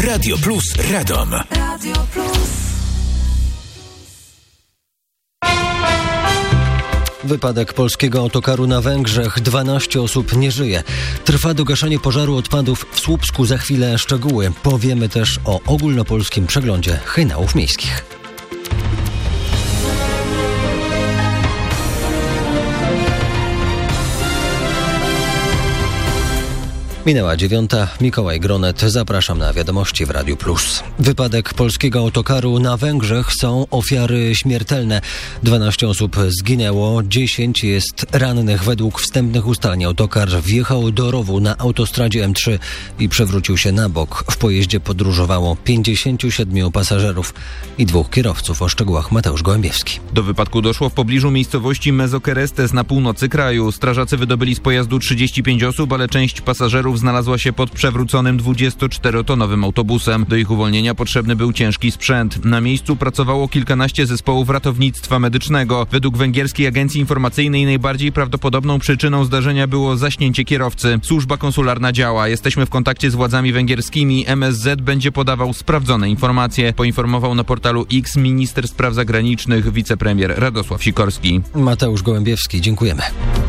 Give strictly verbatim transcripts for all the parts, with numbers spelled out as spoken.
Radio Plus Radom. Radio Plus. Wypadek polskiego autokaru na Węgrzech. dwanaście osób nie żyje. Trwa dogaszanie pożaru odpadów w Słupsku. Za chwilę szczegóły. Powiemy też o ogólnopolskim przeglądzie hejnałów miejskich. Minęła dziewiąta. Mikołaj Gronet. Zapraszam na wiadomości w Radiu Plus. Wypadek polskiego autokaru na Węgrzech. Są ofiary śmiertelne. dwanaście osób zginęło, dziesięć jest rannych. Według wstępnych ustaleń autokar wjechał do rowu na autostradzie M trzy i przewrócił się na bok. W pojeździe podróżowało pięćdziesięciu siedmiu pasażerów i dwóch kierowców. O szczegółach Mateusz Gołębiewski. Do wypadku doszło w pobliżu miejscowości Mezokerestes na północy kraju. Strażacy wydobyli z pojazdu trzydzieści pięć osób, ale część pasażerów znalazła się pod przewróconym dwudziestoczterotonowym autobusem. Do ich uwolnienia potrzebny był ciężki sprzęt. Na miejscu pracowało kilkanaście zespołów ratownictwa medycznego. Według węgierskiej agencji informacyjnej najbardziej prawdopodobną przyczyną zdarzenia było zaśnięcie kierowcy. Służba konsularna działa. Jesteśmy w kontakcie z władzami węgierskimi. M S Z będzie podawał sprawdzone informacje. Poinformował na portalu X minister spraw zagranicznych, wicepremier Radosław Sikorski. Mateusz Gołębiewski, dziękujemy.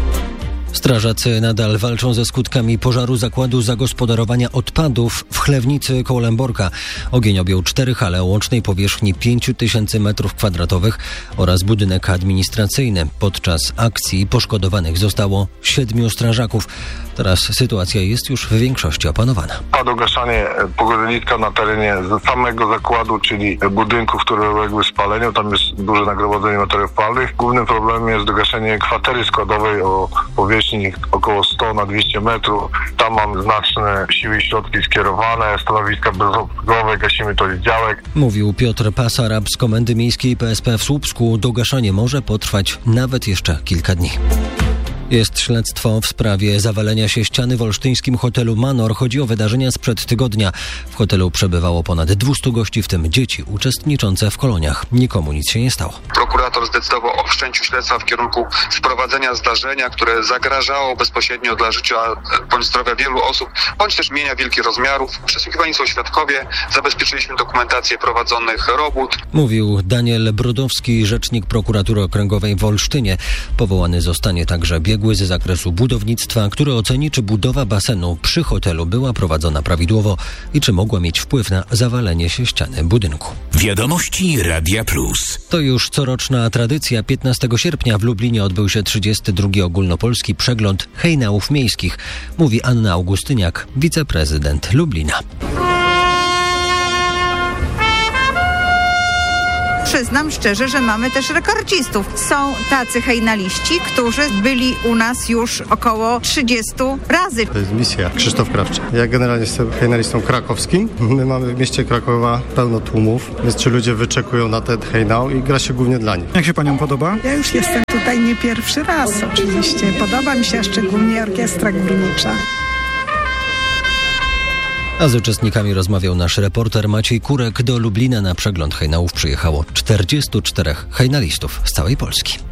Strażacy nadal walczą ze skutkami pożaru zakładu zagospodarowania odpadów w Chlewnicy koło Lęborka. Ogień objął cztery hale o łącznej powierzchni pięć tysięcy metrów kwadratowych oraz budynek administracyjny. Podczas akcji poszkodowanych zostało siedmiu strażaków. Teraz sytuacja jest już w większości opanowana. A dogaszanie pogodzeniska na terenie samego zakładu, czyli budynków, które uległy spaleniu. Tam jest duże nagromadzenie materiałów palnych. Głównym problemem jest dogaszenie kwatery składowej o powierzchni około sto na dwieście metrów. Tam mam znaczne siły i środki skierowane, stanowiska bezobrębowe, gasimy to z działek. Mówił Piotr Pasarab z Komendy Miejskiej P S P w Słupsku. Dogaszanie może potrwać nawet jeszcze kilka dni. Jest śledztwo w sprawie zawalenia się ściany w olsztyńskim hotelu Manor. Chodzi o wydarzenia sprzed tygodnia. W hotelu przebywało ponad dwieście gości, w tym dzieci uczestniczące w koloniach. Nikomu nic się nie stało. Prokurator zdecydował o wszczęciu śledztwa w kierunku wprowadzenia zdarzenia, które zagrażało bezpośrednio dla życia bądź zdrowia wielu osób, bądź też mienia wielkich rozmiarów. Przesłuchiwani są świadkowie, zabezpieczyliśmy dokumentację prowadzonych robót. Mówił Daniel Brodowski, rzecznik prokuratury okręgowej w Olsztynie. Powołany zostanie także biegły ze zakresu budownictwa, który oceni, czy budowa basenu przy hotelu była prowadzona prawidłowo i czy mogła mieć wpływ na zawalenie się ściany budynku. Wiadomości Radia Plus. To już coroczna tradycja. piętnastego sierpnia w Lublinie odbył się trzydziesty drugi ogólnopolski przegląd hejnałów miejskich. Mówi Anna Augustyniak, wiceprezydent Lublina. Przyznam szczerze, że mamy też rekordzistów. Są tacy hejnaliści, którzy byli u nas już około trzydzieści razy. To jest misja. Krzysztof Krawczyk. Ja generalnie jestem hejnalistą krakowskim. My mamy w mieście Krakowa pełno tłumów, więc ci ludzie wyczekują na ten hejnał i gra się głównie dla nich. Jak się panią podoba? Ja już jestem tutaj nie pierwszy raz oczywiście. Podoba mi się szczególnie orkiestra górnicza. A z uczestnikami rozmawiał nasz reporter Maciej Kurek. Do Lublina na przegląd hejnałów przyjechało czterdziestu czterech hejnalistów z całej Polski.